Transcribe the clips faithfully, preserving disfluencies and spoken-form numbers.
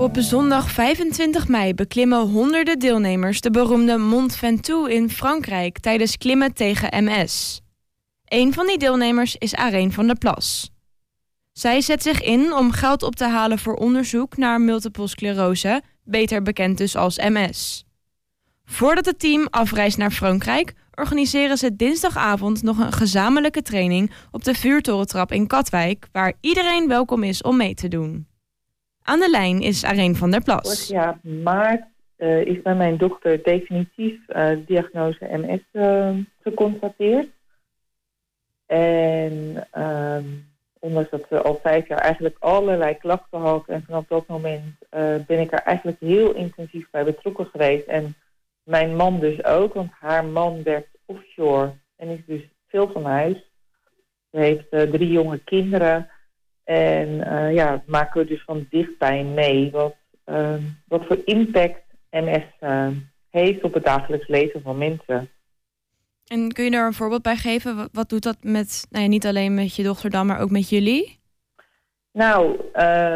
Op zondag vijfentwintig mei beklimmen honderden deelnemers de beroemde Mont Ventoux in Frankrijk tijdens klimmen tegen M S. Een van die deelnemers is Areen van der Plas. Zij zet zich in om geld op te halen voor onderzoek naar multiple sclerose, beter bekend dus als M S. Voordat het team afreist naar Frankrijk, organiseren ze dinsdagavond nog een gezamenlijke training op de vuurtorentrap in Katwijk, waar iedereen welkom is om mee te doen. Aan de lijn is Areen van der Plas. Vorig jaar maart uh, is bij mijn dochter definitief uh, diagnose M S uh, geconstateerd. En uh, ondanks dat we al vijf jaar eigenlijk allerlei klachten had. En vanaf dat moment uh, ben ik er eigenlijk heel intensief bij betrokken geweest. En mijn man dus ook, want haar man werkt offshore en is dus veel van huis. Ze heeft uh, drie jonge kinderen. En uh, ja, maken we dus van dichtbij mee wat, uh, wat voor impact M S uh, heeft op het dagelijks leven van mensen. En kun je daar een voorbeeld bij geven? Wat, wat doet dat met, nou ja, niet alleen met je dochter dan, maar ook met jullie? Nou, uh,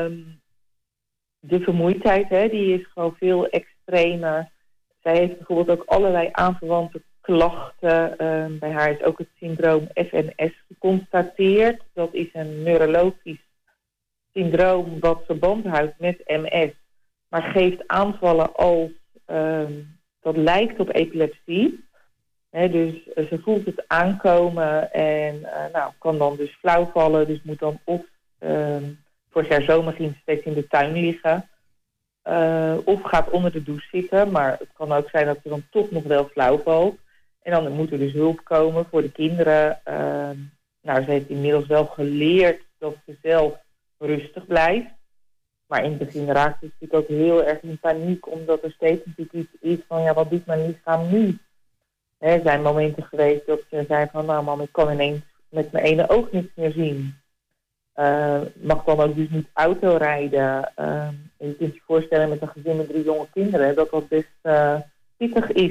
de vermoeidheid, hè, die is gewoon veel extremer. Zij heeft bijvoorbeeld ook allerlei aanverwante klachten. Uh, bij haar is ook het syndroom F N S geconstateerd. Dat is een neurologisch syndroom wat verband houdt met M S. Maar geeft aanvallen als uh, dat lijkt op epilepsie. He, dus uh, ze voelt het aankomen en uh, nou, kan dan dus flauw vallen. Dus moet dan of, uh, vorig jaar zomer ging ze steeds in de tuin liggen. Uh, of gaat onder de douche zitten. Maar het kan ook zijn dat ze dan toch nog wel flauw valt. En dan moet er dus hulp komen voor de kinderen. Uh, nou, ze heeft inmiddels wel geleerd dat ze zelf rustig blijft. Maar in het begin raakt ze natuurlijk ook heel erg in paniek. Omdat er steeds natuurlijk iets is van, ja, wat doet mijn lichaam nu? Er zijn momenten geweest dat ze zei van, nou mam, ik kan ineens met mijn ene oog niets meer zien. Uh, mag dan ook dus niet auto rijden. Uh, je kunt je voorstellen met een gezin met drie jonge kinderen dat dat best uh, pittig is.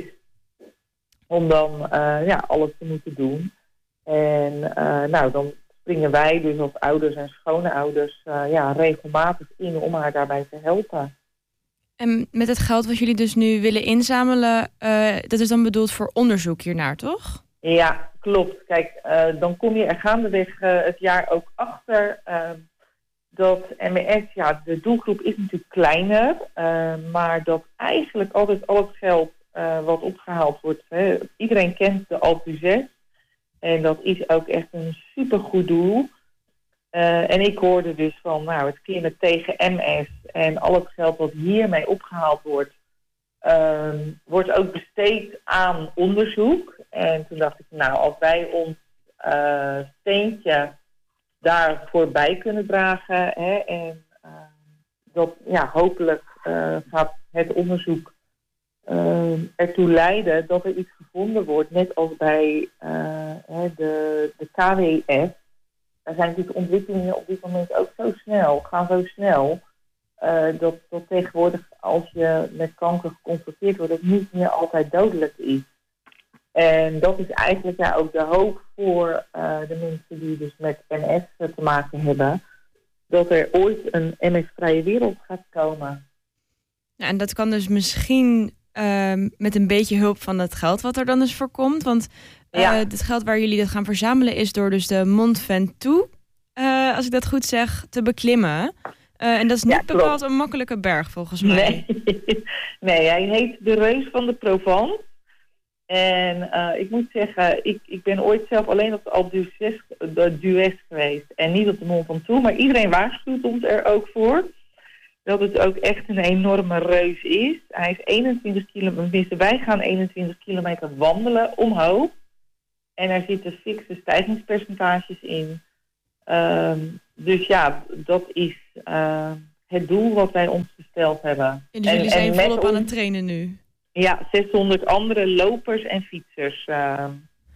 Om dan uh, ja, alles te moeten doen. En uh, nou, dan springen wij dus als ouders en schoonouders uh, ja, regelmatig in om haar daarbij te helpen. En met het geld wat jullie dus nu willen inzamelen, uh, dat is dan bedoeld voor onderzoek hiernaar, toch? Ja, klopt. Kijk, uh, dan kom je er gaandeweg uh, het jaar ook achter uh, dat M S, ja, de doelgroep is natuurlijk kleiner, uh, maar dat eigenlijk altijd al het geld uh, wat opgehaald wordt, hè, iedereen kent de Alpe zes en dat is ook echt een supergoed doel. Uh, en ik hoorde dus van, nou, het klimmen tegen M S en al het geld wat hiermee opgehaald wordt, uh, wordt ook besteed aan onderzoek. En toen dacht ik, nou, als wij ons uh, steentje daarvoor bij kunnen dragen, hè, en uh, dat, ja, hopelijk uh, gaat het onderzoek uh, ertoe leiden dat er iets gevonden wordt, net als bij uh, de, de K W F. Er zijn natuurlijk ontwikkelingen op dit moment ook zo snel, gaan zo snel, uh, dat, dat tegenwoordig als je met kanker geconfronteerd wordt, het niet meer altijd dodelijk is. En dat is eigenlijk ja, ook de hoop voor uh, de mensen die dus met M S te maken hebben, dat er ooit een M S-vrije wereld gaat komen. Ja, en dat kan dus misschien uh, met een beetje hulp van het geld wat er dan dus voor komt. Want uh, ja. het geld waar jullie dat gaan verzamelen is door dus de Mont Ventoux, uh, als ik dat goed zeg, te beklimmen. Uh, en dat is niet ja, bepaald een makkelijke berg volgens mij. Nee, nee, hij heet de Reus van de Provence. En uh, ik moet zeggen, ik, ik ben ooit zelf alleen op de Alpe d'Huez geweest en niet op de Mont Ventoux. Maar iedereen waarschuwt ons er ook voor dat het ook echt een enorme reus is. Hij is eenentwintig kilometer, wij gaan eenentwintig kilometer wandelen omhoog. En er zitten fixe stijgingspercentages in. Uh, dus ja, dat is uh, het doel wat wij ons gesteld hebben. En dus jullie en, zijn en volop ons, aan het trainen nu? Ja, zeshonderd andere lopers en fietsers. Uh,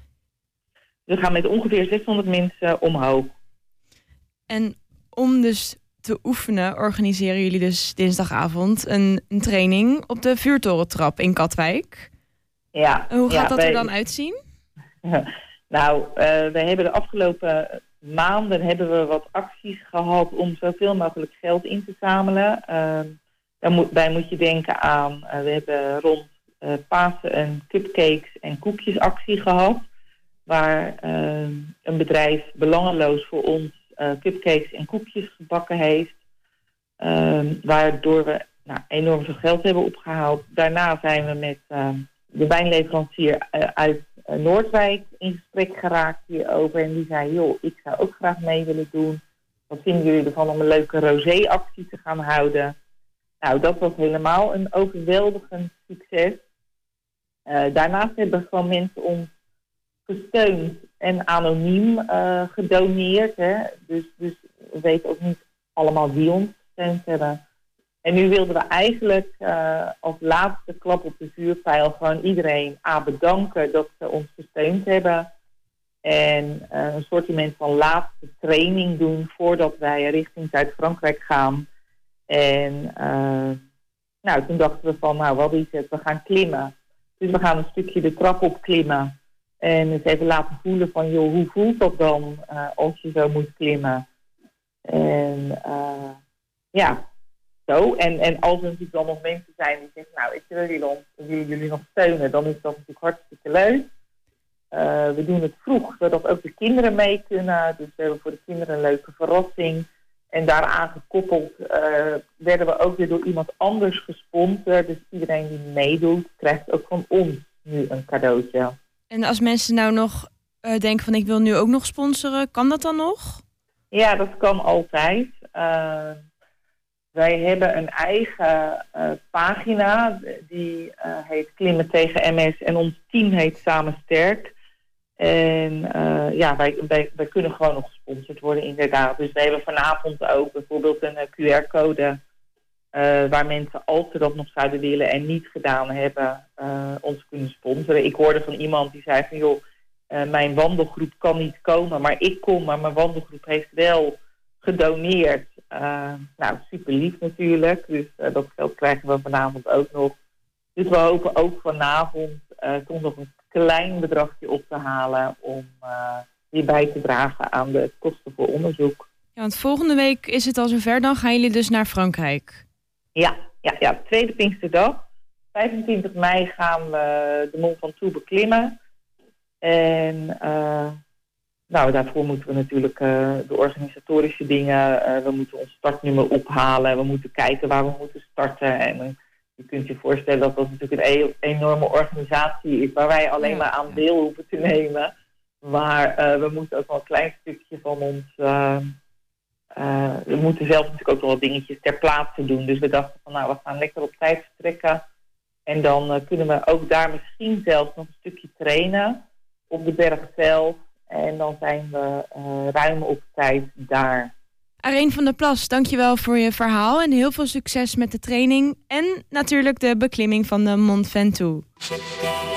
we gaan met ongeveer zeshonderd mensen omhoog. En om dus te oefenen organiseren jullie dus dinsdagavond een, een training op de vuurtorentrap in Katwijk. Ja. En hoe gaat ja, dat wij, er dan uitzien? Nou, uh, we hebben de afgelopen maanden hebben we wat acties gehad om zoveel mogelijk geld in te zamelen. Uh, Daarbij moet je denken aan, uh, we hebben rond uh, Pasen een cupcakes en koekjesactie gehad. Waar uh, een bedrijf belangeloos voor ons uh, cupcakes en koekjes gebakken heeft. Uh, waardoor we nou, enorm veel geld hebben opgehaald. Daarna zijn we met uh, de wijnleverancier uh, uit uh, Noordwijk in gesprek geraakt hierover. En die zei, joh, ik zou ook graag mee willen doen. Wat vinden jullie ervan om een leuke rosé-actie te gaan houden? Nou, dat was helemaal een overweldigend succes. Uh, daarnaast hebben gewoon mensen ons gesteund en anoniem uh, gedoneerd. Hè? Dus, dus we weten ook niet allemaal wie ons gesteund hebben. En nu wilden we eigenlijk uh, als laatste klap op de vuurpijl gewoon iedereen A bedanken dat ze ons gesteund hebben. En uh, een sortiment van laatste training doen voordat wij richting Zuid-Frankrijk gaan. En uh, nou, toen dachten we van, nou wat is het, we gaan klimmen. Dus we gaan een stukje de trap op klimmen. En eens even laten voelen van, joh, hoe voelt dat dan uh, als je zo moet klimmen? En uh, ja, zo. En, en als er natuurlijk dan nog mensen zijn die zeggen, nou, ik wil jullie, wil jullie nog steunen, dan is dat natuurlijk hartstikke leuk. Uh, we doen het vroeg, zodat ook de kinderen mee kunnen. Dus we hebben voor de kinderen een leuke verrassing. En daaraan gekoppeld uh, werden we ook weer door iemand anders gesponsord. Dus iedereen die meedoet, krijgt ook van ons nu een cadeautje. En als mensen nou nog uh, denken van ik wil nu ook nog sponsoren, kan dat dan nog? Ja, dat kan altijd. Uh, wij hebben een eigen uh, pagina, die uh, heet Klimmen tegen M S en ons team heet Samen Sterk. En uh, ja, wij, wij, wij kunnen gewoon nog gesponsord worden inderdaad. Dus we hebben vanavond ook bijvoorbeeld een uh, Q R-code uh, waar mensen, als ze dat nog zouden willen en niet gedaan hebben, uh, ons kunnen sponsoren. Ik hoorde van iemand die zei van joh, uh, mijn wandelgroep kan niet komen, maar ik kom, maar mijn wandelgroep heeft wel gedoneerd. Uh, nou, super lief natuurlijk. Dus uh, dat geld krijgen we vanavond ook nog. Dus we hopen ook vanavond uh, toch nog een klein bedragje op te halen om uh, weer bij te dragen aan de kosten voor onderzoek. Ja, want volgende week is het al zover, dan gaan jullie dus naar Frankrijk. Ja, ja, ja, tweede Pinksterdag. vijfentwintig mei gaan we de Mont Ventoux beklimmen. En uh, nou, daarvoor moeten we natuurlijk uh, de organisatorische dingen, uh, we moeten ons startnummer ophalen, we moeten kijken waar we moeten starten. En uh, je kunt je voorstellen dat dat natuurlijk een e- enorme organisatie is waar wij alleen ja, maar aan deel ja. hoeven te nemen. Maar uh, we moeten ook wel een klein stukje van ons, uh, uh, we moeten zelf natuurlijk ook wel wat dingetjes ter plaatse doen. Dus we dachten van nou, we gaan lekker op tijd vertrekken. En dan uh, kunnen we ook daar misschien zelfs nog een stukje trainen op de berg zelf. En dan zijn we uh, ruim op tijd daar. Areen van der Plas, dankjewel voor je verhaal en heel veel succes met de training en natuurlijk de beklimming van de Mont Ventoux.